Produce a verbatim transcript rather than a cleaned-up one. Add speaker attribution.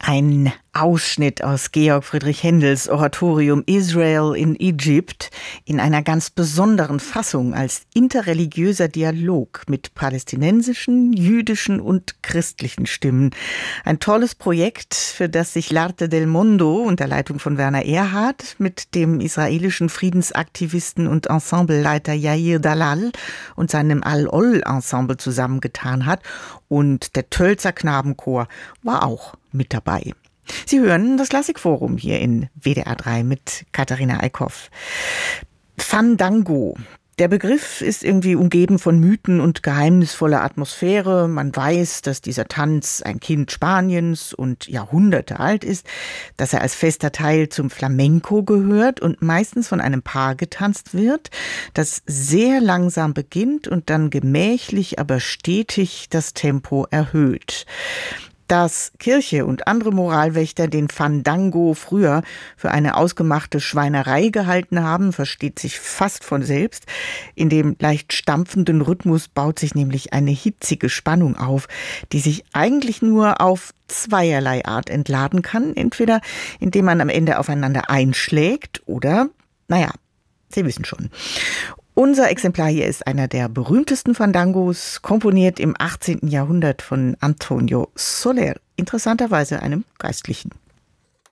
Speaker 1: Ein Ausschnitt aus Georg Friedrich Händels Oratorium Israel in Egypt in einer ganz besonderen Fassung als interreligiöser Dialog mit palästinensischen, jüdischen und christlichen Stimmen. Ein tolles Projekt, für das sich L'Arte del Mondo unter Leitung von Werner Erhard mit dem israelischen Friedensaktivisten und Ensembleleiter Yair Dalal und seinem Al-Ol-Ensemble zusammengetan hat. Und der Tölzer Knabenchor war auch mit dabei. Sie hören das Klassikforum hier in W D R drei mit Katharina Eickhoff. Fandango. Der Begriff ist irgendwie umgeben von Mythen und geheimnisvoller Atmosphäre. Man weiß, dass dieser Tanz ein Kind Spaniens und Jahrhunderte alt ist, dass er als fester Teil zum Flamenco gehört und meistens von einem Paar getanzt wird, das sehr langsam beginnt und dann gemächlich, aber stetig das Tempo erhöht. Dass Kirche und andere Moralwächter den Fandango früher für eine ausgemachte Schweinerei gehalten haben, versteht sich fast von selbst. In dem leicht stampfenden Rhythmus baut sich nämlich eine hitzige Spannung auf, die sich eigentlich nur auf zweierlei Art entladen kann. Entweder indem man am Ende aufeinander einschlägt oder, naja, Sie wissen schon. Unser Exemplar hier ist einer der berühmtesten Fandangos, komponiert im achtzehnten Jahrhundert von Antonio Soler, interessanterweise einem Geistlichen.